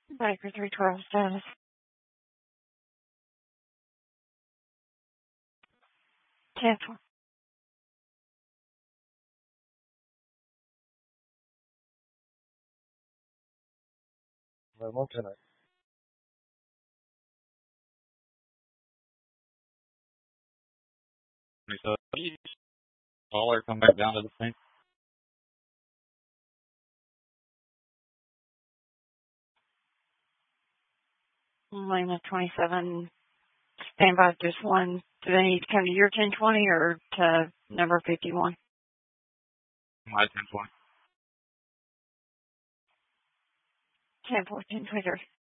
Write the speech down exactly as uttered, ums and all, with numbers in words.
Biker three twelve status. Cancel. Well, what can I? So please call or come back down to the same. Lima twenty-seven. Stand by just one. Do they need to come to your ten twenty or to number fifty-one? My ten twenty. ten fourteen twenty-three.